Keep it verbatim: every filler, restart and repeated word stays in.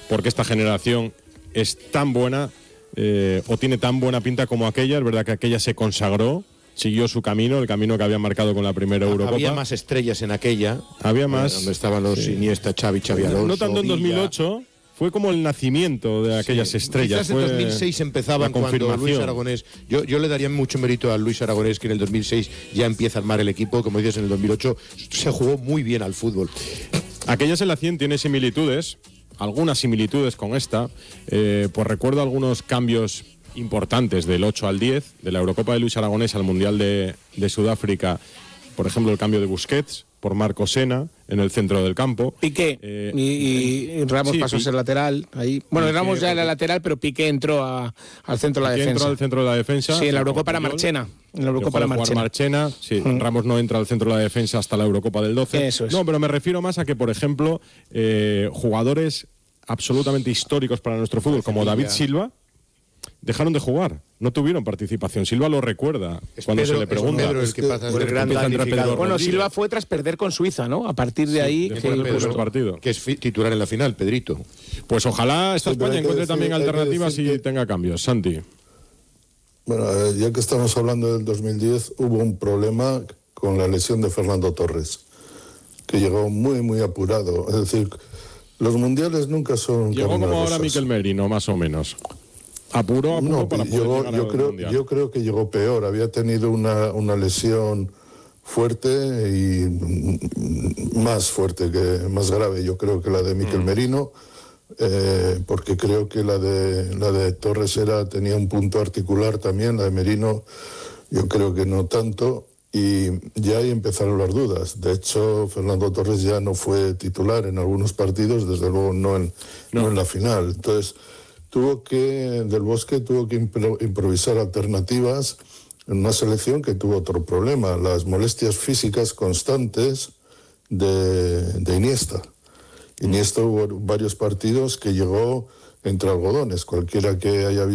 porque esta generación es tan buena eh, o tiene tan buena pinta como aquella. Es verdad que aquella se consagró, siguió su camino, el camino que había marcado con la primera Eurocopa. Había más estrellas en aquella. Había más. Eh, donde estaban los sí. Iniesta, Xavi, Xavi Alonso. No tanto en dos mil ocho, fue como el nacimiento de aquellas sí. estrellas. Quizás en dos mil seis empezaban cuando Luis Aragonés. Yo, yo le daría mucho mérito a Luis Aragonés, que en el dos mil seis ya empieza a armar el equipo. Como dices, en el dos mil ocho se jugó muy bien al fútbol. Aquella selección tiene similitudes, algunas similitudes con esta. Eh, pues recuerdo algunos cambios importantes del ocho al diez, de la Eurocopa de Luis Aragonés al Mundial de, de Sudáfrica. Por ejemplo, el cambio de Busquets por Marco Sena en el centro del campo. Piqué, eh, y, y Ramos sí, pasó a ser lateral. Ahí. Bueno, Piqué, Ramos ya era lateral, pero Piqué entró a, al centro de la Piqué defensa. entró al centro de la defensa. Sí, en la Eurocopa era Marchena. En la Eurocopa era Marchena. Marchena. Sí, mm. Ramos no entra al centro de la defensa hasta la Eurocopa del doce. Eso es. No, pero me refiero más a que, por ejemplo, eh, jugadores absolutamente históricos para nuestro fútbol, como David Silva, dejaron de jugar, no tuvieron participación. Silva lo recuerda es cuando Pedro, se le pregunta. Es Pedro el que pasa el gran Pedro bueno, Silva fue tras perder con Suiza, ¿no? A partir de sí, ahí que, el Pedro, partido. que es titular en la final, Pedrito. Pues ojalá esta sí, España encuentre decir, también alternativas y que... tenga cambios. Santi. Bueno, eh, ya que estamos hablando del dos mil diez, hubo un problema con la lesión de Fernando Torres, que llegó muy, muy apurado. Es decir, los mundiales nunca son... Llegó como ahora Mikel Merino, más o menos. Apuró, apuró no, para poder llegó, llegar yo, creo, mundial. yo creo que llegó peor. Había tenido una, una lesión fuerte y más fuerte, que más grave, yo creo que la de Mikel mm. Merino, eh, porque creo que la de, la de Torres era, tenía un punto articular también, la de Merino yo creo que no tanto, y ya ahí empezaron las dudas. De hecho, Fernando Torres ya no fue titular en algunos partidos, desde luego no en, no. no en la final. Entonces, tuvo que, Del Bosque tuvo que impro, improvisar alternativas en una selección que tuvo otro problema, las molestias físicas constantes de, de Iniesta. Iniesta hubo varios partidos que llegó entre algodones, cualquiera que haya visto